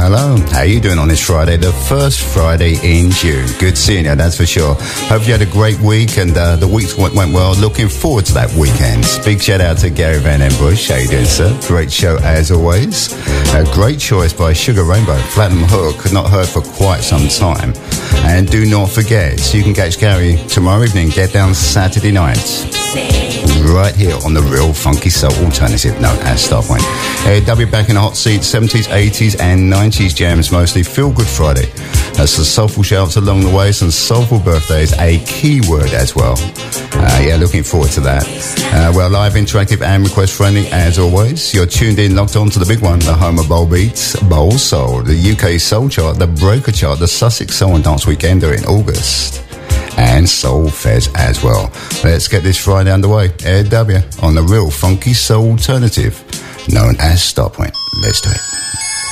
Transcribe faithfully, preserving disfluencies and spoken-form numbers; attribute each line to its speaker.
Speaker 1: Hello, how you doing on this Friday, the first Friday in June? Good seeing you, that's for sure. Hope you had a great week and uh, the week went, went well. Looking forward to that weekend. Big shout out to Gary Van Den Bush. How you doing, sir? Great show as always. A great choice by Sugar Rainbow. Platinum Hook, not heard for quite some time. And do not forget, you can catch Gary tomorrow evening, Get Down Saturday night. Right here on the Real Funky Soul Alternative, known as Starpoint. A W back in the hot seat, seventies, eighties and nineties jams mostly. Feel Good Friday. That's some soulful shouts along the way, some soulful birthdays, a key word as well. Uh, yeah, looking forward to that. Uh, we're live, interactive and request friendly as always. You're tuned in, locked on to the big one, the home of Bowl Beats, Bowl Soul, the U K Soul Chart, the Breaker Chart, the Sussex Soul and Dance Weekender in August. And Soul Fez as well. Let's get this Friday underway. Air W on the Real Funky Soul Alternative, known as Starpoint. Let's do it.